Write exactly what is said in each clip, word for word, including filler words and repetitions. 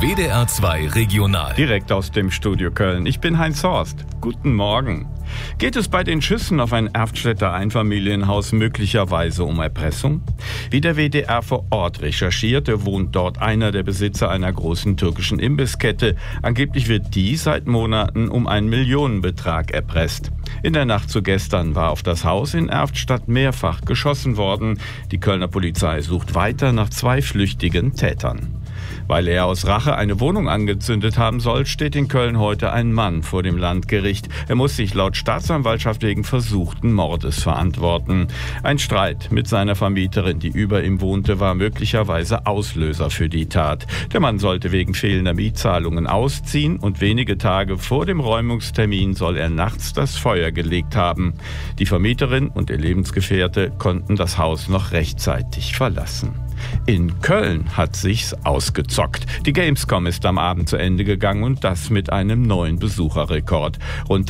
W D R zwei Regional. Direkt aus dem Studio Köln. Ich bin Heinz Horst. Guten Morgen. Geht es bei den Schüssen auf ein Erftstädter Einfamilienhaus möglicherweise um Erpressung? Wie der W D R vor Ort recherchierte, wohnt dort einer der Besitzer einer großen türkischen Imbisskette. Angeblich wird die seit Monaten um einen Millionenbetrag erpresst. In der Nacht zu gestern war auf das Haus in Erftstadt mehrfach geschossen worden. Die Kölner Polizei sucht weiter nach zwei flüchtigen Tätern. Weil er aus Rache eine Wohnung angezündet haben soll, steht in Köln heute ein Mann vor dem Landgericht. Er muss sich laut Staatsanwaltschaft wegen versuchten Mordes verantworten. Ein Streit mit seiner Vermieterin, die über ihm wohnte, war möglicherweise Auslöser für die Tat. Der Mann sollte wegen fehlender Mietzahlungen ausziehen und wenige Tage vor dem Räumungstermin soll er nachts das Feuer gelegt haben. Die Vermieterin und ihr Lebensgefährte konnten das Haus noch rechtzeitig verlassen. In Köln hat sich's ausgezockt. Die Gamescom ist am Abend zu Ende gegangen und das mit einem neuen Besucherrekord. Rund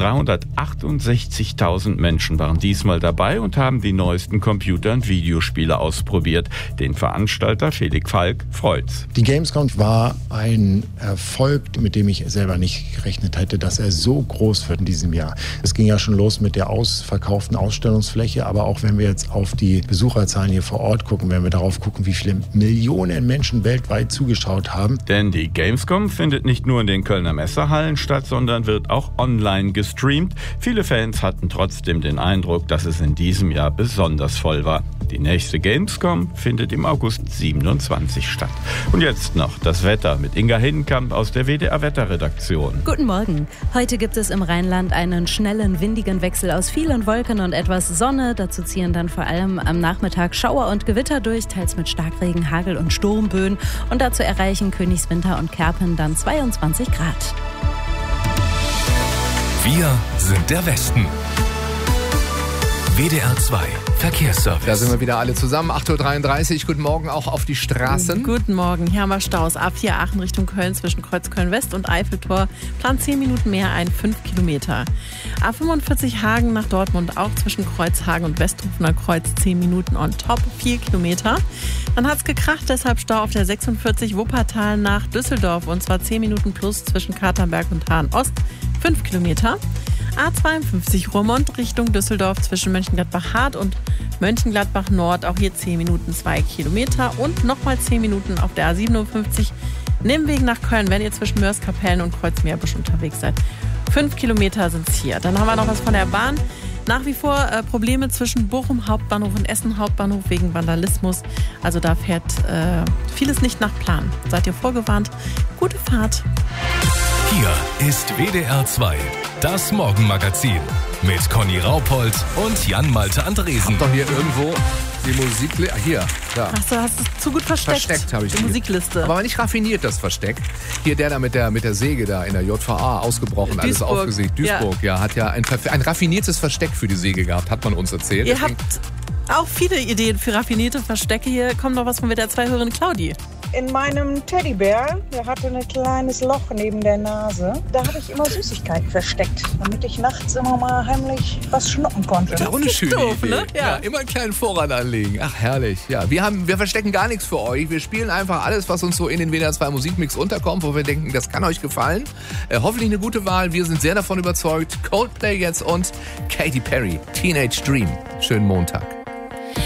dreihundertachtundsechzigtausend Menschen waren diesmal dabei und haben die neuesten Computer- und Videospiele ausprobiert. Den Veranstalter Felix Falk freut's. Die Gamescom war ein Erfolg, mit dem ich selber nicht gerechnet hätte, dass er so groß wird in diesem Jahr. Es ging ja schon los mit der ausverkauften Ausstellungsfläche, aber auch wenn wir jetzt auf die Besucherzahlen hier vor Ort gucken, wenn wir darauf gucken, wie viele Millionen Menschen weltweit zugeschaut haben. Denn die Gamescom findet nicht nur in den Kölner Messehallen statt, sondern wird auch online gestreamt. Viele Fans hatten trotzdem den Eindruck, dass es in diesem Jahr besonders voll war. Die nächste Gamescom findet im August siebenundzwanzig statt. Und jetzt noch das Wetter mit Inga Hindenkamp aus der W D R-Wetterredaktion. Guten Morgen. Heute gibt es im Rheinland einen schnellen, windigen Wechsel aus vielen Wolken und etwas Sonne. Dazu ziehen dann vor allem am Nachmittag Schauer und Gewitter durch, teils mit Starkregen, Hagel und Sturmböen. Und dazu erreichen Königswinter und Kerpen dann zweiundzwanzig Grad. Wir sind der Westen. W D R zwei Verkehrsservice. Da sind wir wieder alle zusammen. acht Uhr dreiunddreißig. Guten Morgen auch auf die Straßen. Guten Morgen. Hier haben wir Staus. A vier Aachen Richtung Köln zwischen Kreuz Köln-West und Eiffeltor. Plan zehn Minuten mehr, ein fünf Kilometer. A fünfundvierzig Hagen nach Dortmund auch zwischen Kreuzhagen und Westrufener Kreuz zehn Minuten on top, vier Kilometer. Dann hat es gekracht, deshalb Stau auf der sechsundvierzig Wuppertal nach Düsseldorf und zwar zehn Minuten plus zwischen Katernberg und Hahn-Ost, fünf Kilometer. A zweiundfünfzig Roermond Richtung Düsseldorf zwischen Mönchengladbach-Hart und Mönchengladbach-Nord. Auch hier zehn Minuten, zwei Kilometer. Und nochmal zehn Minuten auf der A siebenundfünfzig Nimmweg nach Köln, wenn ihr zwischen Mörs-Kapellen und Kreuzmeerbusch unterwegs seid. Fünf Kilometer sind es hier. Dann haben wir noch was von der Bahn. Nach wie vor äh, Probleme zwischen Bochum Hauptbahnhof und Essen Hauptbahnhof wegen Vandalismus. Also da fährt äh, vieles nicht nach Plan. Seid ihr vorgewarnt? Gute Fahrt. Hier ist W D R zwei, das Morgenmagazin mit Conny Raupold und Jan-Malte Andresen. Doch hier irgendwo die Musikliste. Hier, da. Ach so, hast du es zu gut versteckt. Versteckt habe ich die Musikliste. Aber nicht raffiniert, das Versteck. Hier der da mit der, mit der Säge da in der J V A ausgebrochen, alles Duisburg. aufgesägt. Duisburg, ja. ja, hat ja ein, ein raffiniertes Versteck für die Säge gehabt, hat man uns erzählt. Ihr Deswegen habt auch viele Ideen für raffinierte Verstecke. Hier kommt noch was von W D R zwei-Hörerin Claudi. In meinem Teddybär, der hatte ein kleines Loch neben der Nase. Da habe ich immer Süßigkeiten versteckt, damit ich nachts immer mal heimlich was schnuppen konnte. Das ist auch eine schöne doof, Idee. ne? Ja. Ja, immer einen kleinen Vorrat anlegen. Ach, herrlich. Ja, wir, haben, wir verstecken gar nichts für euch. Wir spielen einfach alles, was uns so in den W D R zwei Musikmix unterkommt, wo wir denken, das kann euch gefallen. Äh, hoffentlich eine gute Wahl. Wir sind sehr davon überzeugt. Coldplay jetzt und Katy Perry, Teenage Dream. Schönen Montag.